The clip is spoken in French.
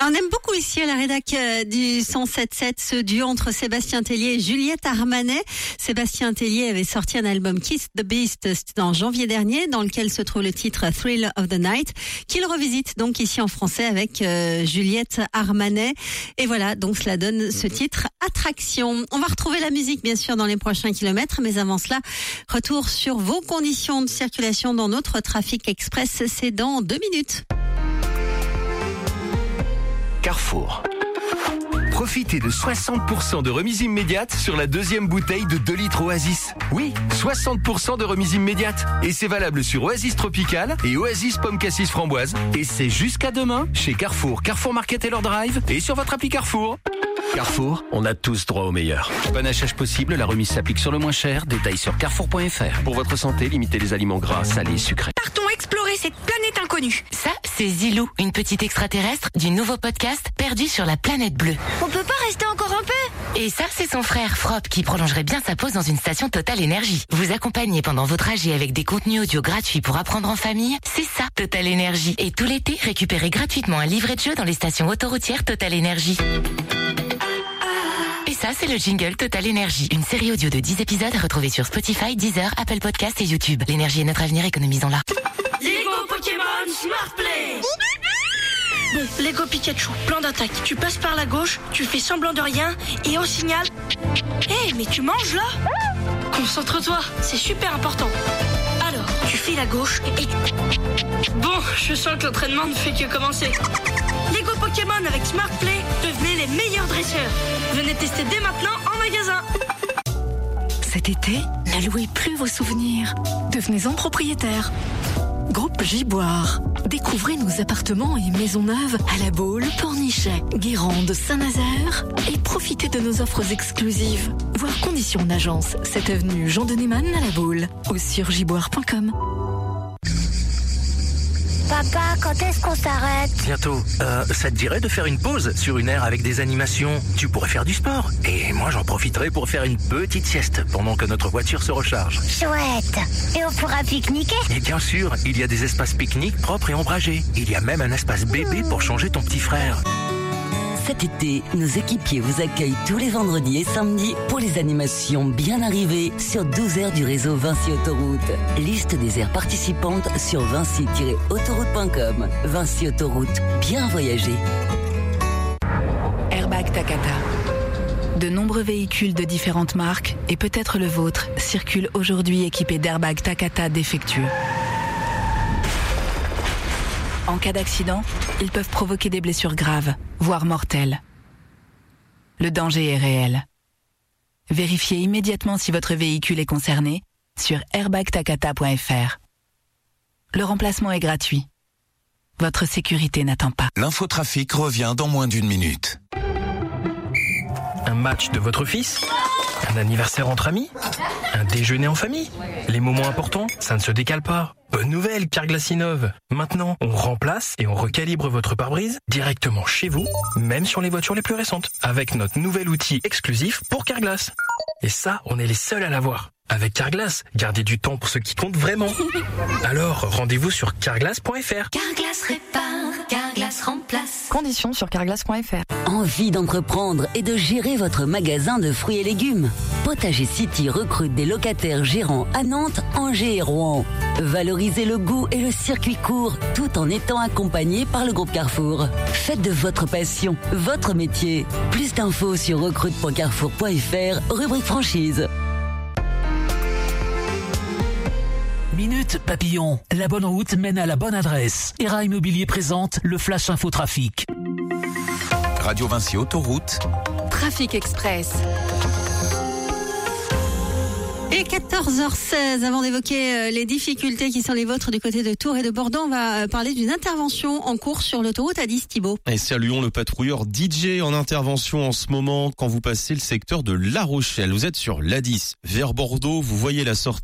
On aime beaucoup ici à la rédac du 107.7 ce duo entre Sébastien Tellier et Juliette Armanet. Sébastien Tellier avait sorti un album Kiss the Beast en janvier dernier dans lequel se trouve le titre Thrill of the Night qu'il revisite donc ici en français avec Juliette Armanet. Et voilà, donc cela donne ce titre Attraction. On va retrouver la musique bien sûr dans les prochains kilomètres, mais avant cela, retour sur vos conditions de circulation dans notre trafic express, c'est dans 2 minutes. Carrefour. Profitez de 60% de remise immédiate sur la deuxième bouteille de 2 litres Oasis. Oui, 60% de remise immédiate. Et c'est valable sur Oasis Tropical et Oasis Pomme Cassis Framboise. Et c'est jusqu'à demain chez Carrefour, Carrefour Market et leur Drive et sur votre appli Carrefour. Carrefour, on a tous droit au meilleur. Panachage possible, la remise s'applique sur le moins cher. Détails sur carrefour.fr. Pour votre santé, limitez les aliments gras, salés, sucrés. Partons explorer cette planète inconnue. Ça, c'est Zilou, une petite extraterrestre du nouveau podcast Perdu sur la planète bleue. On peut pas rester encore un peu? Et ça, c'est son frère Frop qui prolongerait bien sa pause dans une station Total Énergie. Vous accompagnez pendant vos trajets avec des contenus audio gratuits pour apprendre en famille, c'est ça, Total Énergie. Et tout l'été, récupérez gratuitement un livret de jeu dans les stations autoroutières Total Énergie. Et ça, c'est le jingle Total Énergie. Une série audio de 10 épisodes à retrouver sur Spotify, Deezer, Apple Podcasts et YouTube. L'énergie est notre avenir, économisons-la. Lego Pokémon Smart Play. Bon, Lego Pikachu, plan d'attaque. Tu passes par la gauche, tu fais semblant de rien et au signal... mais tu manges là? Concentre-toi, c'est super important. Alors, tu fais la gauche et... Bon, je sens que l'entraînement ne fait que commencer. Lego Pokémon avec Smart Play, devenez les meilleurs dresseurs. Venez tester dès maintenant en magasin. Cet été, ne louez plus vos souvenirs. Devenez-en propriétaire. Groupe Giboire. Découvrez nos appartements et maisons neuves à La Baule, Pornichet, Guérande, Saint-Nazaire et profitez de nos offres exclusives. Voir conditions en agence, 7 avenue Jean de Neyman à La Baule ou sur giboire.com. Papa, quand est-ce qu'on s'arrête? Bientôt. Ça te dirait de faire une pause sur une aire avec des animations? Tu pourrais faire du sport. Et moi, j'en profiterai pour faire une petite sieste pendant que notre voiture se recharge. Chouette. Et on pourra pique-niquer? Et bien sûr, il y a des espaces pique-nique propres et ombragés. Il y a même un espace bébé pour changer ton petit frère. Cet été, nos équipiers vous accueillent tous les vendredis et samedis pour les animations bien arrivées sur 12 aires du réseau Vinci Autoroute. Liste des aires participantes sur vinci-autoroute.com. Vinci Autoroute, bien voyager. Airbag Takata. De nombreux véhicules de différentes marques, et peut-être le vôtre, circulent aujourd'hui équipés d'airbags Takata défectueux. En cas d'accident, ils peuvent provoquer des blessures graves, voire mortelles. Le danger est réel. Vérifiez immédiatement si votre véhicule est concerné sur airbagtakata.fr. Le remplacement est gratuit. Votre sécurité n'attend pas. L'infotrafic revient dans moins d'1 minute. Un match de votre fils? Un anniversaire entre amis? Un déjeuner en famille? Les moments importants, ça ne se décale pas. Bonne nouvelle, Carglass innove. Maintenant, on remplace et on recalibre votre pare-brise directement chez vous, même sur les voitures les plus récentes, avec notre nouvel outil exclusif pour Carglass. Et ça, on est les seuls à l'avoir. Avec Carglass, gardez du temps pour ce qui compte vraiment. Alors, rendez-vous sur carglass.fr. Carglass répare, Carglass remplace. Conditions sur carglass.fr. Envie d'entreprendre et de gérer votre magasin de fruits et légumes? Potager City recrute des locataires gérants à Nantes, Angers et Rouen. Valorisez le goût et le circuit court tout en étant accompagné par le groupe Carrefour. Faites de votre passion votre métier. Plus d'infos sur recrute.carrefour.fr, rubrique franchise. Minute Papillon, la bonne route mène à la bonne adresse. ERA Immobilier présente le Flash Infotrafic. Radio Vinci Autoroute. Trafic Express. Et 14h16, avant d'évoquer les difficultés qui sont les vôtres du côté de Tours et de Bordeaux, on va parler d'une intervention en cours sur l'autoroute A10 Thibaut. Et saluons le patrouilleur DJ en intervention en ce moment quand vous passez le secteur de La Rochelle. Vous êtes sur l'A10 vers Bordeaux, vous voyez la sortie